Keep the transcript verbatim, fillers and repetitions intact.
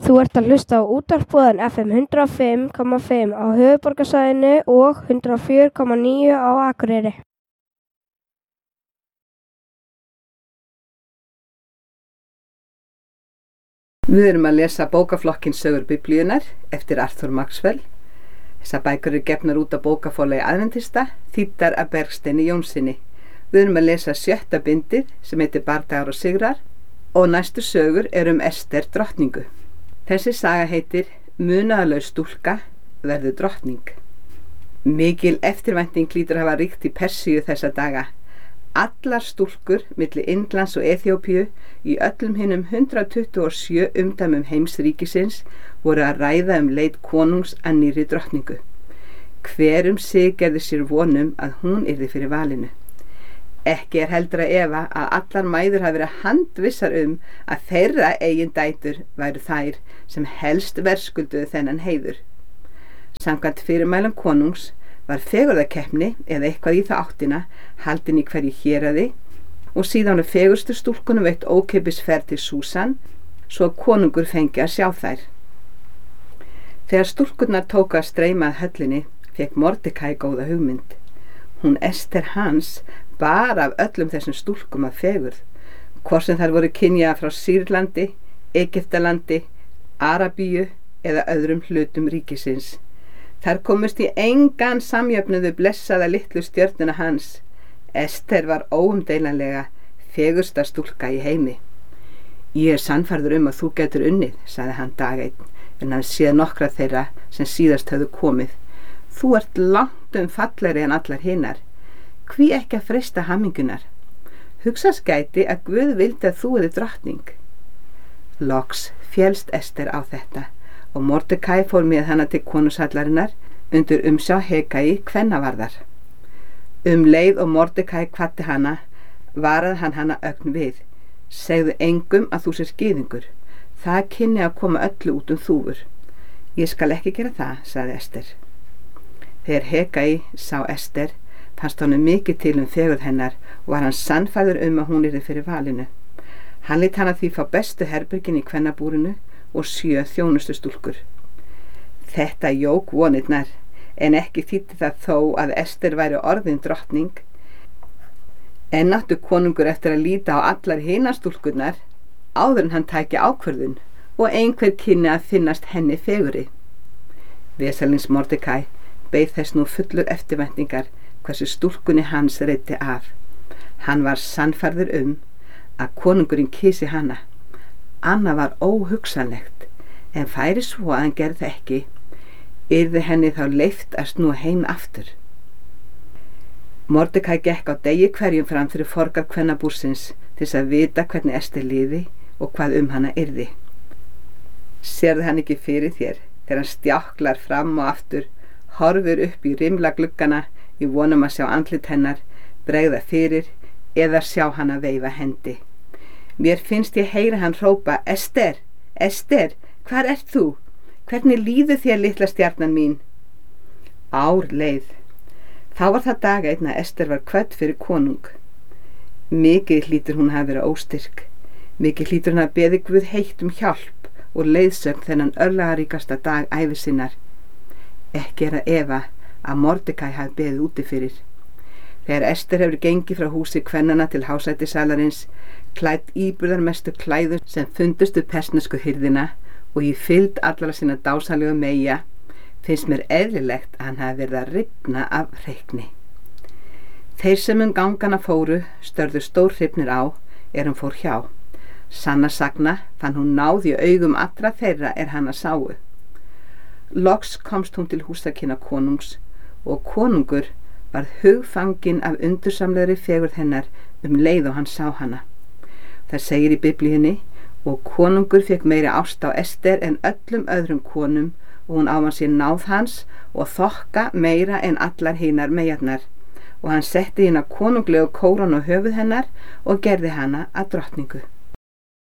Þú ert að hlusta á útvarpsbúðan F M hundrað og fimm komma fimm á höfuðborgarsvæðinu og hundrað og fjögur komma níu á Akureyri. Við erum að lesa bókaflokkinn Sögur Biblíunnar eftir Arthur Maxwell. Þessar bækur eru gefnar út á bókaforlagi Aðventista, þýddar af Bergsteini Jónssyni. Við erum að lesa sjötta bindið sem heitir Bardagar og sigrar og næstu sögur er um Ester drottningu. Þessi saga heitir Munaðarlaus stúlka verður drottning. Mikil eftirvænting hlýtur hafa ríkt í Persíu þessa daga. Allar stúlkur milli Indlands og Eþíópíu í öllum hinum hundrað tuttugu og sjö umdæmum heimsríkisins voru að ræða um leit konungs að nýrri drottningu. Hver um sig gerði sér vonum að hún yrði fyrir valinu. Ekki er heldur að efa að allar mæður hafi verið handvissar um að þeirra eigin dætur væru þær sem helst verðskulduðu þennan heiður. Samkvæmt fyrirmælum konungs var fegurðarkeppni eða eitthvað í það áttina haldin í hverju héraði og síðan er fegurstu stúlkunum veitt ókeypis ferð til Súsan svo að konungur fengi að sjá þær. Þegar stúlkurnar tóku að streyma að höllinni fékk Mordekæ góða hugmynd. Hún Ester hans bar af öllum þessum stúlkum að fegurð, hvort sem þær voru kynjaðar frá Sýrlandi, Egyptalandi, Arabíu eða öðrum hlutum ríkisins. Þær komust í engan samjöfnuðu blessaða litlu stjörnuna hans. Ester var óumdeilanlega fegursta stúlka í heimi. Ég er sannfærður um að þú getur unnið, sagði hann dag einn, en hann séð nokkra þeirra sem síðast höfðu komið. Þú ert langt um fallegri en allar hinar. Hví ekki að freista hammingunar? Hugsast gæti að Guð vildi að þú yrði drottning. Loks féllst Ester á þetta og Mordekæ fór með hana til konungshallarinnar undir umsjá Hegai kvennavarðar. Um leið og Mordekæ kvaddi hana, varaði hann hana ögn við. Segðu engum að þú sér gyðingur. Það kynni að koma öllu út um þúfur. Ég skal ekki gera það, sagði Ester. Þegar Hegai sá Ester, fannst honum mikið til um fegurð hennar og var hann sannfærður um að hún yrði fyrir valinu. Hann lét hana því fá bestu herbergin í kvennabúrinu og sjö þjónustu stúlkur. Þetta jók vonirnar, en ekki þýddi það þó að Ester væri orðin drottning. En áttu konungur eftir að líta á allar hinar stúlkurnar áður en hann tæki ákvörðun og einhver kynni að finnast henni fegurri. Vesalings Mordekæ beið þess nú fullur eftirvæntingar hversu stúlkunni hans reiddi af. Hann var sannfærður um að konungurinn kysi hana. Annað var óhugsanlegt, en færi svo að hann gerði ekki, yrði henni þá leyft að snúa heim aftur. Mordekæ gekk á degi hverjum fram fyrir forgað kvennabúrsins til þess að vita hvernig Ester liði og hvað um hana yrði. Sérðu hann ekki fyrir þér þegar hann stjáklar fram og aftur, horfir upp í rimla gluggana í vonum að sjá andlit hennar, bregða fyrir eða sjá hana veifa hendi. Mér finnst ég heyra hann hrópa, Ester, Ester, hvar ert þú? Hvernig líður þér litla stjarnan mín? Ár leið. Þá var það dag einn að Ester var kvödd fyrir konung. Mikið hlýtur hún hafa verið óstyrk. Mikið hlýtur hún hafa beðið Guð heitt um hjálp og leiðsögn þennan örlagaríkasta dag ævi sinnar. Ekki er að efa að Mordekæ hafi beðið úti fyrir. Þegar Ester hefur gengið frá húsi kvennana til hásætisalarins, klædd íburðarmestu klæður sem fundustu persnesku hirðina og í fylgd allara sinna dásalegu meyja, finnst mér eðlilegt að hann hafi verið að rifna af hreykni. Þeir sem um gangana fóru störðu stór hrifnir á er hún fór hjá. Sanna sagna fann hún náð í augum allra þeirra er hana sáu. Loks komst hún til húsakynna konungs og konungur varð hugfanginn af undursamlegri fegurð hennar um leið og hann sá hana. Það segir í Biblíunni, og konungur fekk meiri ást á Ester en öllum öðrum konum og hún ávann sér náð hans og þokka meira en allar hinar meyjarnar og hann setti hina konunglegu kóran á höfuð hennar og gerði hana að drottningu.